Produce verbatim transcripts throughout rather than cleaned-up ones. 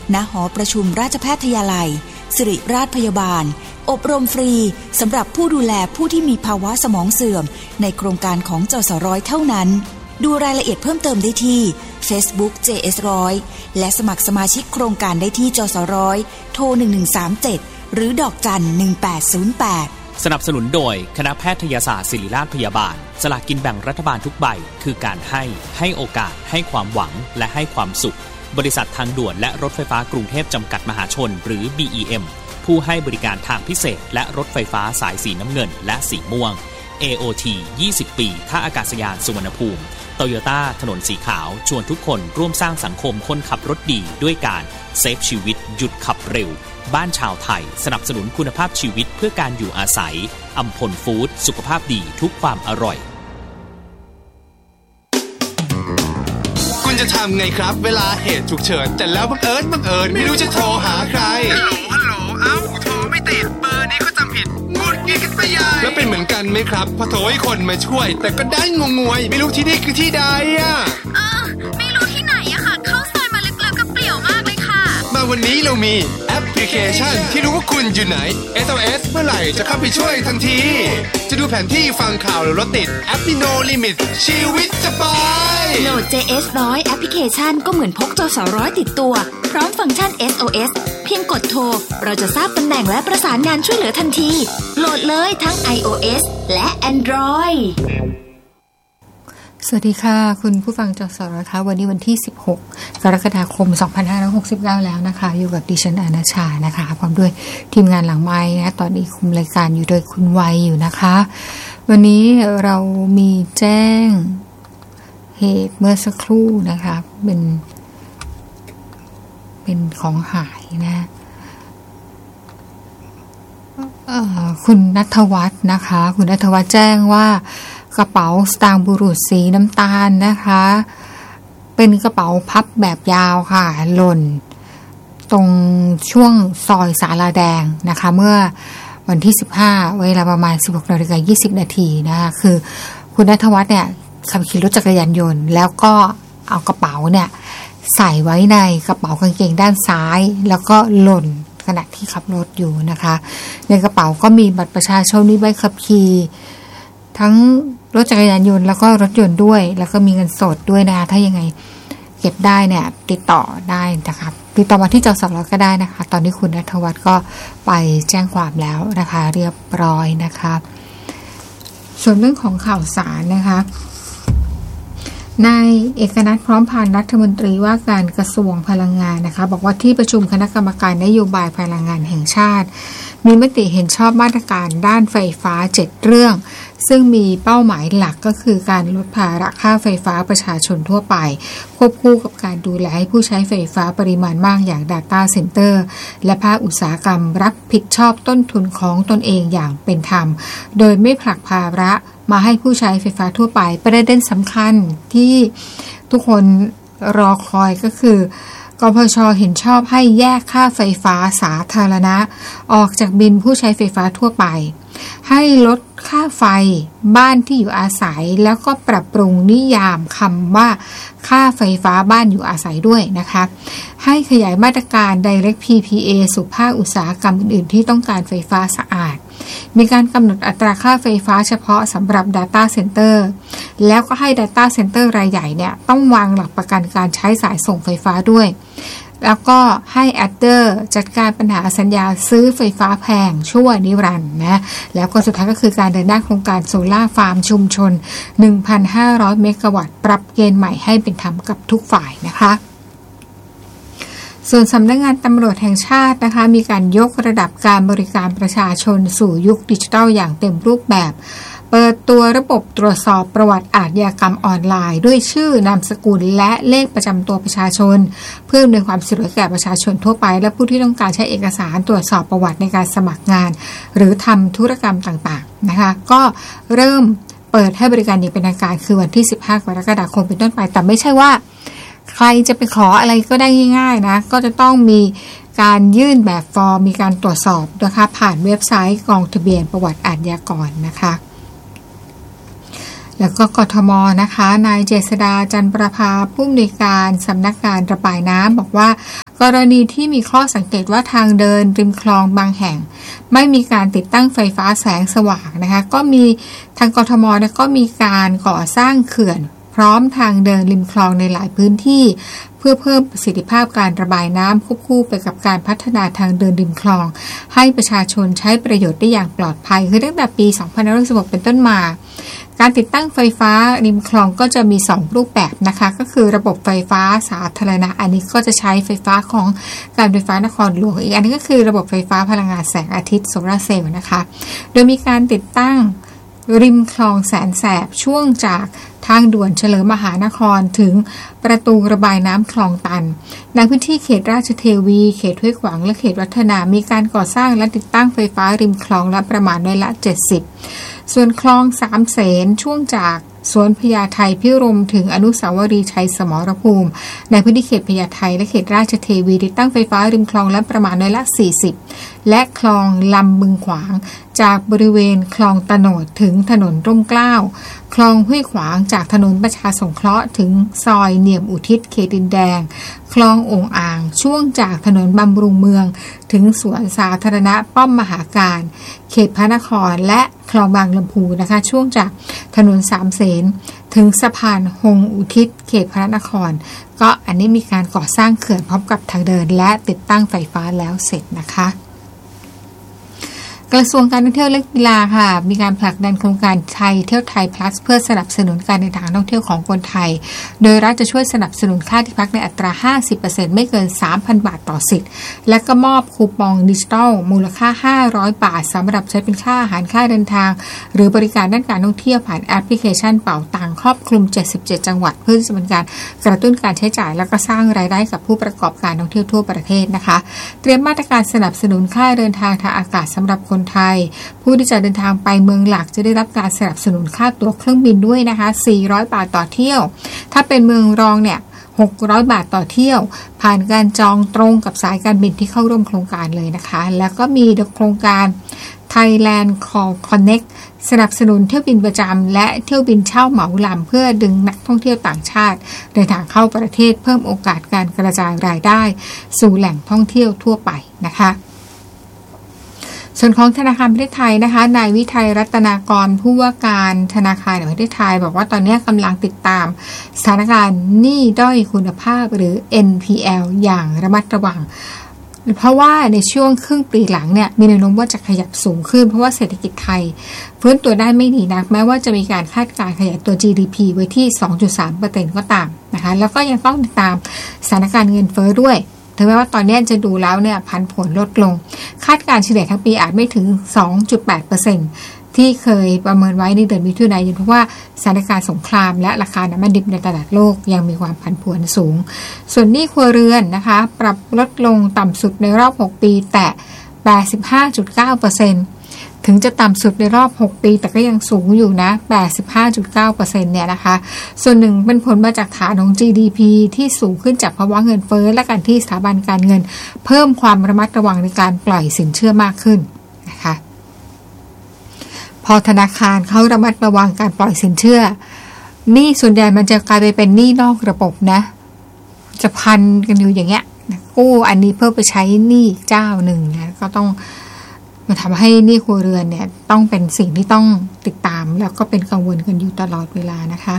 ณหอประชุมราชแพทยาลัยสิริราชพยาบาลอบรมฟรีสำหรับผู้ดูแลผู้ที่มีภาวะสมองเสื่อมในโครงการของจสร้อยเท่านั้นดูรายละเอียดเพิ่มเติมได้ที่ Facebook เจ เอส หนึ่งร้อย และสมัครสมาชิกโครงการได้ที่จสร้อยโทรหนึ่งหนึ่งสามเจ็ดหรือดอกจันหนึ่งแปดศูนย์แปดสนับสนุนโดยคณะแพทยศาสตร์ศิริราชพยาบาลสลากกินแบ่งรัฐบาลทุกใบคือการให้ให้โอกาสให้ความหวังและให้ความสุขบริษัททางด่วนและรถไฟฟ้ากรุงเทพจำกัดมหาชนหรือ บี อี เอ็ม ผู้ให้บริการทางพิเศษและรถไฟฟ้าสายสีน้ำเงินและสีม่วง เอ โอ ที ยี่สิบปีท่าอากาศยานสุวรรณภูมิโตโยต้าถนนสีขาวชวนทุกคนร่วมสร้างสังคมคนขับรถดีด้วยการเซฟชีวิตหยุดขับเร็วบ้านชาวไทยสนับสนุนคุณภาพชีวิตเพื่อการอยู่อาศัยอัมพลฟู้ดสุขภาพดีทุกความอร่อยคุณจะทำไงครับเวลาเหตุฉุกเฉินแต่แล้วบังเอิญบังเอิญไม่รู้จะโทรหาใครฮัลโหลฮัลโหลเอ้าโทรไม่ติดเบอร์นี้ก็จำผิดงุดงิดกันไปใหญ่แล้วเป็นเหมือนกันไหมครับพอโทรให้คนมาช่วยแต่ก็ได้งงวยไม่รู้ที่นี่คือที่ใดอ่ะเออไม่รู้ที่ไหนอะค่ะเข้าซอยมาลึกๆกับเปลี่ยวมากเลยค่ะมาวันนี้เรามีแอปพลิเคชันที่รู้ว่าคุณอยู่ไหน เอส โอ เอส เมื่อไหร่จะเข้าไปช่วยทันทีจะดูแผนที่ฟังข่าวหรือรถติดแอปมี No Limit ชีวิตสบายโหลด เจ เอส หนึ่งร้อย แอปพลิเคชันก็เหมือนพกจสร้อยติดตัวพร้อมฟังก์ชัน เอส โอ เอส เพียงกดโทรเราจะทราบตำแหน่งและประสานงานช่วยเหลือทันทีโหลดเลยทั้ง iOS และ Android สวัสดีค่ะคุณผู้ฟังจสร้อยค่ะวันนี้วันที่สิบหกกรกฎาคมสองพันห้าร้อยหกสิบเก้าแล้วนะคะอยู่กับดิฉันอณชานะคะพร้อมด้วยทีมงานหลังไมค์นะตอนนี้คุมรายการอยู่โดยคุณวัยอยู่นะคะวันนี้เรามีแจ้งเหตุเมื่อสักครู่นะคะเป็นเป็นของหายนะคุณณัฐวัฒน์นะคะคุณณัฐวัฒน์แจ้งว่ากระเป๋าสตางค์บุรุษสีน้ำตาลนะคะเป็นกระเป๋าพับแบบยาวค่ะหล่นตรงช่วงซอยศาลาแดงนะคะเมื่อวันที่สิบห้าเวลาประมาณ สิบหกนาฬิกายี่สิบนาทีนะคะคือคุณณัฐวัฒน์เนี่ยขับขี่รถจักรยานยนต์แล้วก็เอากระเป๋าเนี่ยใส่ไว้ในกระเป๋ากางเกงด้านซ้ายแล้วก็หล่นขณะที่ขับรถอยู่นะคะในกระเป๋าก็มีบัตรประชาชนมีใบขับขี่ทั้งรถจักรยานยนต์แล้วก็รถยนต์ด้วยแล้วก็มีเงินสดด้วยนะคะถ้ายังไงเก็บได้เนี่ยติดต่อได้นะคะติดต่อมาที่จสร้อยก็ได้นะคะตอนนี้คุณณัฐวัฒน์ก็ไปแจ้งความแล้วนะคะเรียบร้อยนะคะส่วนเรื่องของข่าวสารนะคะนายเอกนัทพร้อมพานรัฐมนตรีว่าการกระทรวงพลังงานนะคะบอกว่าที่ประชุมคณะกรรมการนโยบายพลังงานแห่งชาติมีมติเห็นชอบมาตรการด้านไฟฟ้าเจ็ดเรื่องซึ่งมีเป้าหมายหลักก็คือการลดภาระค่าไฟฟ้าประชาชนทั่วไปควบคู่กับการดูแลให้ผู้ใช้ไฟฟ้าปริมาณมากอย่าง Data Center และภาคอุตสาหกรรมรับผิดชอบต้นทุนของตนเองอย่างเป็นธรรมโดยไม่ผลักภาระมาให้ผู้ใช้ไฟฟ้าทั่วไปประเด็นสำคัญที่ทุกคนรอคอยก็คือกพช.เห็นชอบให้แยกค่าไฟฟ้าสาธารณะออกจากบิลผู้ใช้ไฟฟ้าทั่วไปให้ลดค่าไฟบ้านที่อยู่อาศัยแล้วก็ปรับปรุงนิยามคำว่าค่าไฟฟ้าบ้านอยู่อาศัยด้วยนะคะให้ขยายมาตรการ Direct พี พี เอ สู่ภาคอุตสาหกรรมอื่นๆที่ต้องการไฟฟ้าสะอาดมีการกำหนดอัตราค่าไฟฟ้าเฉพาะสำหรับ Data Center แล้วก็ให้ Data Center รายใหญ่เนี่ยต้องวางหลักประกันการใช้สายส่งไฟฟ้าด้วยแล้วก็ให้แอดเดอร์จัดการปัญหาสัญญาซื้อไฟฟ้าแพงชั่วนิรันดร์นะแล้วก็สุดท้ายก็คือการเดินหน้าโครงการโซล่าฟาร์มชุมชน หนึ่งพันห้าร้อย เมกะวัตต์ปรับเกณฑ์ใหม่ให้เป็นธรรมกับทุกฝ่ายนะคะส่วนสำนักงานตำรวจแห่งชาตินะคะมีการยกระดับการบริการประชาชนสู่ยุคดิจิทัลอย่างเต็มรูปแบบเปิดตัวระบบตรวจสอบประวัติอาชญากรรมออนไลน์ด้วยชื่อนามสกุลและเลขประจำตัวประชาชนเพื่ออำนวยความสะดวกแก่ประชาชนทั่วไปและผู้ที่ต้องการใช้เอกสารตรวจสอบประวัติในการสมัครงานหรือทำธุรกรรมต่างๆนะคะก็เริ่มเปิดให้บริการอย่างเป็นทางการคือวันที่สิบห้ากรกฎาคมเป็นต้นไปแต่ไม่ใช่ว่าใครจะไปขออะไรก็ได้ง่ายๆนะก็จะต้องมีการยื่นแบบฟอร์มมีการตรวจสอบนะคะผ่านเว็บไซต์กองทะเบียนประวัติอาชญากรนะคะแล้วก็กทมนะคะนายเจษฎาจันประภาผู้อำนวยการสำนักงานระบายน้ำบอกว่ากรณีที่มีข้อสังเกตว่าทางเดินริมคลองบางแห่งไม่มีการติดตั้งไฟฟ้าแสงสว่างนะคะก็มีทางกทมเนี่ยก็มีการก่อสร้างเขื่อนพร้อมทางเดินริมคลองในหลายพื้นที่เพื่อเพิ่มประสิทธิภาพการระบายน้ำควบคู่ไปกับการพัฒนาทางเดินริมคลองให้ประชาชนใช้ประโยชน์ได้อย่างปลอดภัยคือตั้งแต่ปีสองพันห้าร้อยสิบหกเป็นต้นมาการติดตั้งไฟฟ้าริมคลองก็จะมีสองรูปแบบนะคะก็คือระบบไฟฟ้าสาธารณะอันนี้ก็จะใช้ไฟฟ้าของการไฟฟ้านครหลวงอีกอันนี้ก็คือระบบไฟฟ้าพลังงานแสงอาทิตย์โซลาร์เซลล์นะคะโดยมีการติดตั้งริมคลองแสนแสบช่วงจากทางด่วนเฉลิมมหานครถึงประตูระบายน้ำคลองตันในพื้นที่เขตราชเทวีเขตห้วยขวางและเขตวัฒนามีการก่อสร้างและติดตั้งไฟฟ้าริมคลองละประมาณร้อยละเจ็ดสิบส่วนคลองสามเสนช่วงจากสวนพญาไทพิรมถึงอนุสาวรีย์ชัยสมรภูมิในพื้นที่เขตพญาไทและเขตราชเทวีติดตั้งไฟฟ้าริมคลองละประมาณร้อยละสี่สิบและคลองลำบึงขวางจากบริเวณคลองตโนดถึงถนนร่มเกล้าคลองห้วยขวางจากถนนประชาสงเคราะห์ถึงซอยเนียมอุทิศเขตดินแดงคลองโอ่งอ่างช่วงจากถนนบำรุงเมืองถึงสวนสาธารณะป้อมมหาการเขตพระนครและคลองบางลำพูนะคะช่วงจากถนนสามเสนถึงสะพานหงอุทิศเขตพระนครก็อันนี้มีการก่อสร้างเขื่อนพร้อมกับทางเดินและติดตั้งไฟฟ้าแล้วเสร็จนะคะกระทรวงการท่องเที่ยวและกีฬาค่ะมีการผลักดันโครงการไทยเที่ยวไทย plus เพื่อสนับสนุนการเดินทางท่องเที่ยวของคนไทยโดยรัฐจะช่วยสนับสนุนค่าที่พักในอัตรา ห้าสิบเปอร์เซ็นต์ ไม่เกิน สามพัน บาทต่อสิทธิ์และก็มอบคูปองดิจิทัลมูลค่าห้าร้อยบาทสำหรับใช้เป็นค่าอาหารค่าเดินทางหรือบริการด้านการท่องเที่ยวผ่านแอปพลิเคชันเป๋าตังครอบคลุมเจ็ดสิบเจ็ดจังหวัดเพื่อจะเป็นการกระตุ้นการใช้จ่ายและก็สร้างรายได้กับผู้ประกอบการท่องเที่ยวทั่วประเทศนะคะเตรียมมาตรการสนับสนุนค่าเดินทางทางอากาศสำหรับคนไทยผู้ที่จะเดินทางไปเมืองหลักจะได้รับการสนับสนุนค่าตั๋วเครื่องบินด้วยนะคะสี่ร้อยบาทต่อเที่ยวถ้าเป็นเมืองรองเนี่ยหกร้อยบาทต่อเที่ยวผ่านการจองตรงกับสายการบินที่เข้าร่วมโครงการเลยนะคะแล้วก็มีโครงการ Thailand Call Connect สนับสนุนเที่ยวบินประจำและเที่ยวบินเช่าเหมาลำเพื่อดึงนักท่องเที่ยวต่างชาติเดินทางเข้าประเทศเพิ่มโอกาสการกระจายรายได้สู่แหล่งท่องเที่ยวทั่วไปนะคะส่วนของธนาคารประเทศไทยนะคะนายวิทัยรัตนากรผู้ว่าการธนาคารแห่งประเทศไทยบอกว่าตอนนี้กำลังติดตามสถานการณ์หนี้ด้อยคุณภาพหรือ เอ็น พี แอล อย่างระมัดระวังเพราะว่าในช่วงครึ่งปีหลังเนี่ยมีแนวโน้มว่าจะขยับสูงขึ้นเพราะว่าเศรษฐกิจไทยฟื้นตัวได้ไม่ดีนักแม้ว่าจะมีการคาดการณ์ขยายตัว จี ดี พี ไว้ที่ สองจุดสามเปอร์เซ็นต์ ก็ตามนะคะแล้วก็ยังต้องติดตามสถานการณ์เงินเฟ้อด้วยถึงแม้ว่าตอนนี้จะดูแล้วเนี่ยผันผวนลดลงคาดการณ์เฉลี่ยทั้งปีอาจไม่ถึง สองจุดแปดเปอร์เซ็นต์ ที่เคยประเมินไว้ในเดือนมิถุนายนเพราะว่าสถานการณ์สงครามและราคาน้ำมันดิบในตลาดโลกยังมีความผันผวนสูงส่วนหนี้ครัวเรือนนะคะปรับลดลงต่ำสุดในรอบหกปีแต่ แปดสิบห้าจุดเก้าเปอร์เซ็นต์ถึงจะต่ำสุดในรอบหกปีแต่ก็ยังสูงอยู่นะ แปดสิบห้าจุดเก้าเปอร์เซ็นต์ เนี่ยนะคะส่วนหนึ่งเป็นผลมาจากฐานของ จี ดี พี ที่สูงขึ้นจากภาวะเงินเฟ้อและการที่สถาบันการเงินเพิ่มความระมัดระวังในการปล่อยสินเชื่อมากขึ้นนะคะพอธนาคารเขาระมัดระวังการปล่อยสินเชื่อหนี้ส่วนใหญ่มันจะกลายไปเป็นหนี้นอกระบบนะจะพันกันอยู่อย่างเงี้ยกู้อันนี้เพื่อไปใช้หนี้เจ้าหนึ่งนะก็ต้องมันทำให้หนี้ครัวเรือนเนี่ยต้องเป็นสิ่งที่ต้องติดตามแล้วก็เป็นกังวลกันอยู่ตลอดเวลานะคะ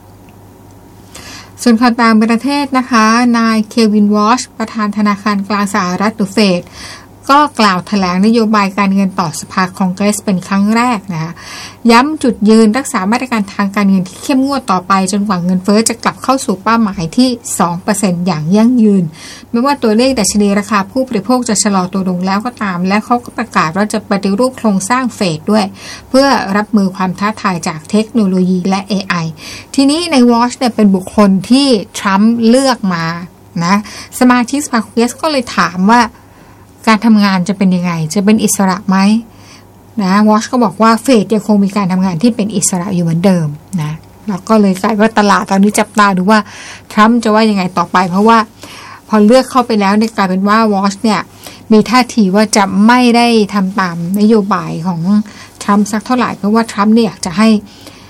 ส่วนข่าวต่างประเทศนะคะนายเควินวอชประธานธนาคารกลางสหรัฐหรือเฟดก็กล่าวแถลงนโยบายการเงินต่อสภาคองเกรสเป็นครั้งแรกนะคะย้ำจุดยืนรักษามาตรการทางการเงินที่เข้มงวดต่อไปจนกว่าเงินเฟ้อจะกลับเข้าสู่เป้าหมายที่ สองเปอร์เซ็นต์ อย่างยั่งยืนไม่ว่าตัวเลขดัชนีราคาผู้บริโภคจะชะลอตัวลงแล้วก็ตามและเขาก็ประกาศว่าจะปฏิรูปโครงสร้างเฟดด้วยเพื่อรับมือความท้าทายจากเทคโนโลยีและ เอ ไอ ทีนี้ในวอชเนี่ยเป็นบุคคลที่ทรัมป์เลือกมานะสมาชิกสภาคองเกรสก็เลยถามว่าการทำงานจะเป็นยังไงจะเป็นอิสระไหมนะวอชก็บอกว่าเฟดยังคงมีการทำงานที่เป็นอิสระอยู่เหมือนเดิมนะแล้วก็เลยกลายว่าตลาดตอนนี้จับตาดูว่าทรัมป์จะว่ายังไงต่อไปเพราะว่าพอเลือกเข้าไปแล้วเนี่ยกลายเป็นว่าวอชเนี่ยมีท่าทีว่าจะไม่ได้ทำตามนโยบายของทรัมป์สักเท่าไหร่เพราะว่าทรัมป์เนี่ยอยากจะให้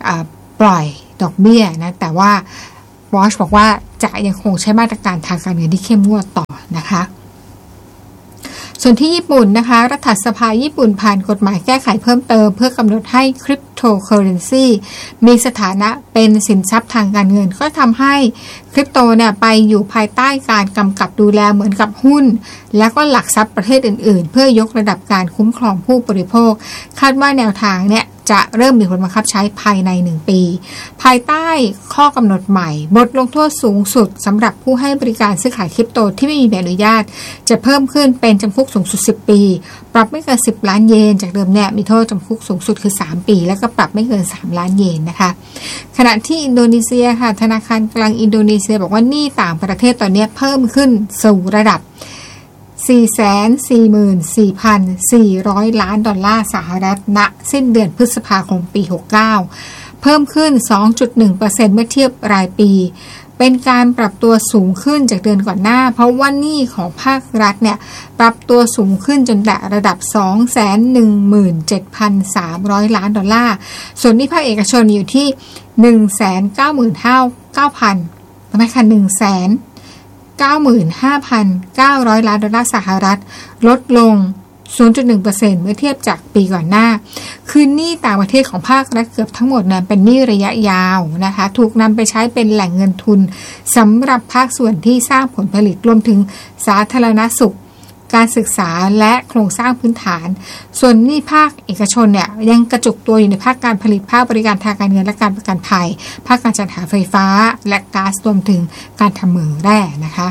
ปล่อยดอกเบี้ยนะแต่ว่าวอชบอกว่าจะยังคงใช้มาตรการทางการเงินที่เข้มงวดต่อนะคะส่วนที่ญี่ปุ่นนะคะรัฐสภาญี่ปุ่นผ่านกฎหมายแก้ไขเพิ่มเติมเพื่อกำหนดให้คริปโตเคอเรนซีมีสถานะเป็นสินทรัพย์ทางการเงินก็ทำให้คริปโตเนี่ยไปอยู่ภายใต้การกำกับดูแลเหมือนกับหุ้นและก็หลักทรัพย์ประเภทอื่นๆเพื่อยกระดับการคุ้มครองผู้บริโภคคาดว่าแนวทางเนี่ยจะเริ่มมีผลบังคับใช้ภายในหนึ่งปีภายใต้ข้อกำหนดใหม่บทลงโทษสูงสุดสำหรับผู้ให้บริการซื้อขายคริปโตที่ไม่มีใบอนุญาตจะเพิ่มขึ้นเป็นจำคุกสูงสุดสิบปีปรับไม่เกินสิบล้านเยนจากเดิมเนี่ยมีโทษจำคุกสูงสุดคือสามปีแล้วก็ปรับไม่เกินสามล้านเยนนะคะขณะที่อินโดนีเซียค่ะธนาคารกลางอินโดนีเซียบอกว่าหนี้ต่างประเทศตอนนี้เพิ่มขึ้นสู่ระดับสี่แสนสี่หมื่นสี่พันสี่ร้อยล้านดอลลาร์สหรัฐณสิ้นเดือนพฤษภาคมปีหกสิบเก้าเพิ่มขึ้น สองจุดหนึ่งเปอร์เซ็นต์ เมื่อเทียบรายปีเป็นการปรับตัวสูงขึ้นจากเดือนก่อนหน้าเพราะว่าหนี้ของภาครัฐเนี่ยปรับตัวสูงขึ้นจนแตะระดับ สองแสนหนึ่งหมื่นเจ็ดพันสามร้อย ล้านดอลลาร์ส่วนหนี้ภาคเอกชนอยู่ที่ หนึ่งแสนเก้าหมื่นเก้าพัน ทำไมคะ หนึ่งแสนเก้าหมื่นห้าพันเก้าร้อย ล้านดอลลาร์สหรัฐลดลง ศูนย์จุดหนึ่งเปอร์เซ็นต์ เมื่อเทียบจากปีก่อนหน้าคือหนี้ต่างประเทศของภาครัฐเกือบทั้งหมดนั้นเป็นหนี้ระยะยาวนะคะถูกนำไปใช้เป็นแหล่งเงินทุนสำหรับภาคส่วนที่สร้างผลผลิตรวมถึงสาธารณสุขการศึกษาและโครงสร้างพื้นฐานส่วนหนี้ภาคเอกชนเนี่ยยังกระจุกตัวอยู่ในภาคการผลิตภาคบริการทางการเงินและการประกันภัยภาคการจัดหาไฟฟ้าและก๊าซรวมถึงการทำเหมืองแร่นะคะ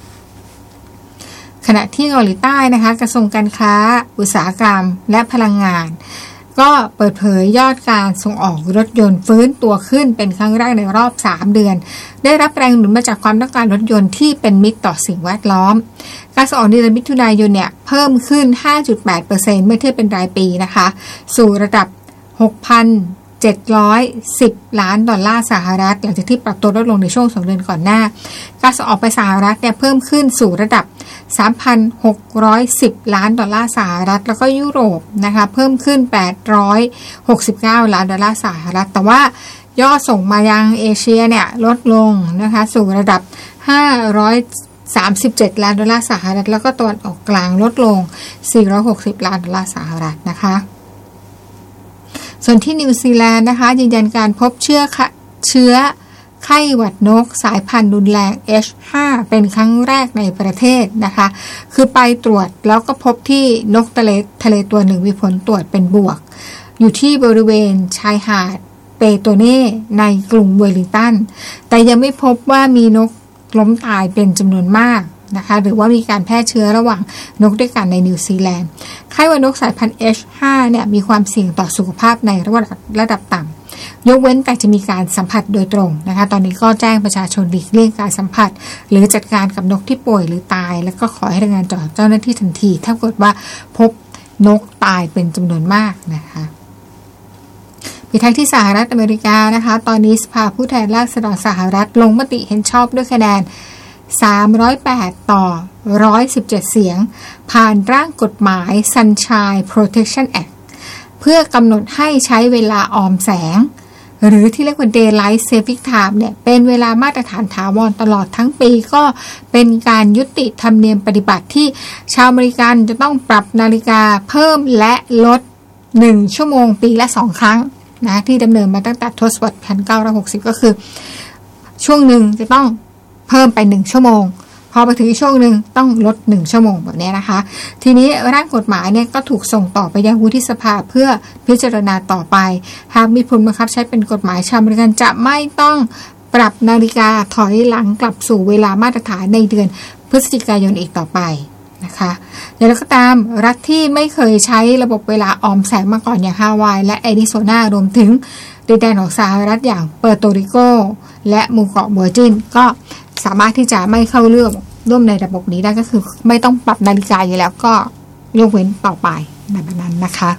ขณะที่เกาหลีใต้นะคะกระทรวงการค้าอุตสาหกรรมและพลังงานก็เปิดเผยยอดการส่งออกรถยนต์ฟื้นตัวขึ้นเป็นครั้งแรกในรอบสามเดือนได้รับแรงหนุนมาจากความต้องการรถยนต์ที่เป็นมิตรต่อสิ่งแวดล้อมการส่งออกในเดือนมิถุนายนเนี่ยเพิ่มขึ้น ห้าจุดแปดเปอร์เซ็นต์ เมื่อเทียบเป็นรายปีนะคะสู่ระดับ หกพันเจ็ดร้อยสิบ ล้านดอลลาร์สหรัฐหลังจากที่ปรับตัวลดลงในช่วงสองเดือนก่อนหน้าการส่งออกไปสหรัฐเนี่ยเพิ่มขึ้นสู่ระดับ สามพันหกร้อยสิบ ล้านดอลลาร์สหรัฐแล้วก็ยุโรปนะคะเพิ่มขึ้นแปดร้อยหกสิบเก้าล้านดอลลาร์สหรัฐแต่ว่ายอดส่งมายังเอเชียเนี่ยลดลงนะคะสู่ระดับห้าร้อยสามสิบเจ็ดล้านดอลลาร์สหรัฐแล้วก็ตะวันออกกลางลดลงสี่ร้อยหกสิบล้านดอลลาร์สหรัฐนะคะส่วนที่นิวซีแลนด์นะคะยืนยันการพบเชื้อเชื้อไข้หวัดนกสายพันธุ์รุนแรง เอช ห้า เป็นครั้งแรกในประเทศนะคะคือไปตรวจแล้วก็พบที่นกทะเลทะเลตัวหนึ่งมีผลตรวจเป็นบวกอยู่ที่บริเวณชายหาดเปโตเน่ในกรุงเวลลิงตันแต่ยังไม่พบว่ามีนกล้มตายเป็นจำนวนมากนะคะหรือว่ามีการแพร่เชื้อระหว่างนกด้วยกันในนิวซีแลนด์ไข้หวัดนกสายพันธุ์ เอช ห้า เนี่ยมีความเสี่ยงต่อสุขภาพในระดับระดับต่ำยกเว้นแต่จะมีการสัมผัสโดยตรงนะคะตอนนี้ก็แจ้งประชาชนหลีกเลี่ยงการสัมผัสหรือจัดการกับนกที่ป่วยหรือตายแล้วก็ขอให้รายงานต่อเจ้าหน้าที่ทันทีถ้าเกิดว่าพบนกตายเป็นจำนวนมากนะคะปิดท้ายที่สหรัฐอเมริกานะคะตอนนี้สภาผู้แทนราษฎรสหรัฐลงมติเห็นชอบด้วยคะแนนสามร้อยแปดต่อหนึ่งร้อยสิบเจ็ดเสียงผ่านร่างกฎหมาย Sunshine Protection Act เพื่อกำหนดให้ใช้เวลาออมแสงหรือที่เรียกว่า Daylight Saving Time เนี่ยเป็นเวลามาตรฐานถาวรตลอดทั้งปีก็เป็นการยุติธรรมเนียมปฏิบัติที่ชาวอเมริกันจะต้องปรับนาฬิกาเพิ่มและลดหนึ่งชั่วโมงปีละสองครั้งนะที่ดำเนินมาตั้งแต่ทศวรรษหนึ่งพันเก้าร้อยหกสิบก็คือช่วงหนึ่งจะต้องเพิ่มไปหนึ่งชั่วโมงพอไปถึงช่วงหนึ่งต้องลดหนึ่งชั่วโมงแบบนี้นะคะทีนี้ร่างกฎหมายเนี่ยก็ถูกส่งต่อไปยังวุฒิสภาเพื่อพิจารณาต่อไปหากมีผลบังคับใช้เป็นกฎหมายชาวอเมริกันจะไม่ต้องปรับนาฬิกาถอยหลังกลับสู่เวลามาตรฐานในเดือนพฤศจิกายนอีกต่อไปนะคะอย่างไรก็ตามรัฐที่ไม่เคยใช้ระบบเวลาออมแสงมาก่อนอย่างฮาวายและแอริโซนารวมถึงดินแดนของสหรัฐอย่างเปอร์โตริโกและหมู่เกาะเวอร์จินก็สามารถที่จะไม่เข้าร่วมร่วมในระบบนี้ได้ก็คือไม่ต้องปรับนาฬิกาอยู่แล้วก็ยกเว้นต่อไปแบบนั้นนะคะ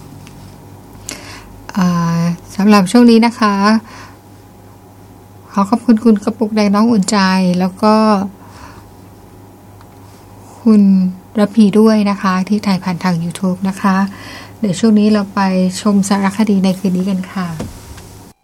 สำหรับช่วงนี้นะคะขอขอบคุณคุณกระปุกแดงน้องอุ่นใจแล้วก็คุณระพีด้วยนะคะที่ถ่ายผ่านทาง YouTube นะคะเดี๋ยวช่วงนี้เราไปชมสารคดีในคืนนี้กันค่ะ